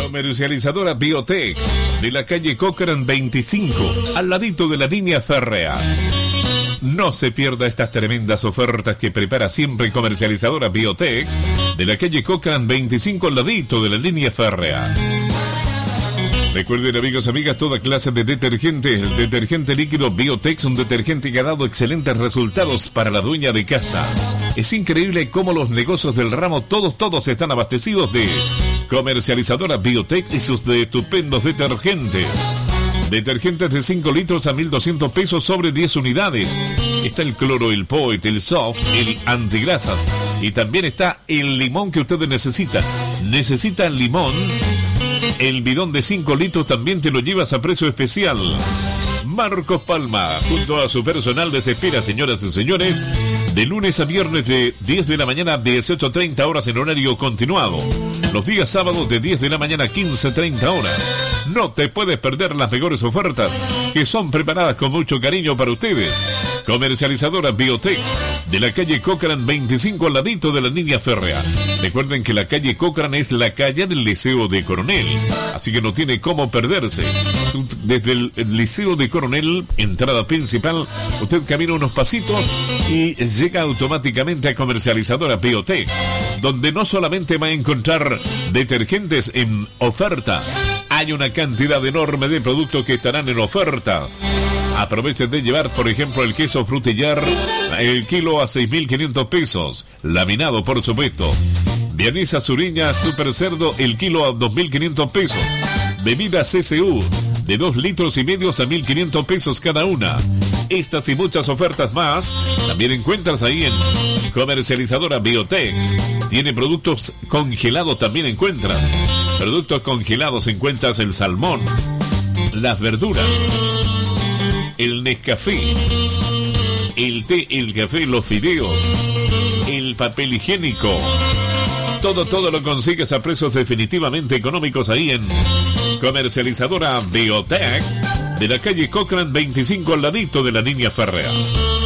Comercializadora Biotex, de la calle Cochrane 25, al ladito de la línea férrea. No se pierda estas tremendas ofertas que prepara siempre Comercializadora Biotex, de la calle Cochrane 25, al ladito de la línea férrea. Recuerden, amigos y amigas, toda clase de detergente. El detergente líquido Biotex, un detergente que ha dado excelentes resultados para la dueña de casa. Es increíble cómo los negocios del ramo, todos están abastecidos de Comercializadora Biotex y sus estupendos detergentes. Detergentes de 5 litros a 1.200 pesos sobre 10 unidades. Está el cloro, el Poet, el Soft, el antigrasas. Y también está el limón que ustedes necesitan. ¿Necesitan limón? El bidón de 5 litros también te lo llevas a precio especial. Marcos Palma, junto a su personal, les espera, señoras y señores, de lunes a viernes de 10 de la mañana a 18:30 horas en horario continuado. Los días sábados de 10 de la mañana a 15:30 horas. No te puedes perder las mejores ofertas que son preparadas con mucho cariño para ustedes. Comercializadora Biotex, de la calle Cochrane 25, al ladito de la línea férrea. Recuerden que la calle Cochrane es la calle del Liceo de Coronel, así que no tiene cómo perderse. Desde el Liceo de Coronel, entrada principal, usted camina unos pasitos y llega automáticamente a Comercializadora Biotex, donde no solamente va a encontrar detergentes en oferta, hay una cantidad enorme de productos que estarán en oferta. Aprovechen de llevar, por ejemplo, el queso frutillar, el kilo a 6.500 pesos, laminado por supuesto. Vianesa Suriña Super Cerdo, el kilo a 2.500 pesos. Bebida CCU, de 2 litros y medio a 1.500 pesos cada una. Estas y muchas ofertas más también encuentras ahí en Comercializadora Biotex. Tiene productos congelados, también encuentras. Productos congelados encuentras el salmón, las verduras, el Nescafé, el té, el café, los fideos, el papel higiénico. Todo lo consigues a precios definitivamente económicos ahí en Comercializadora Biotex, de la calle Cochrane 25, al ladito de la línea férrea.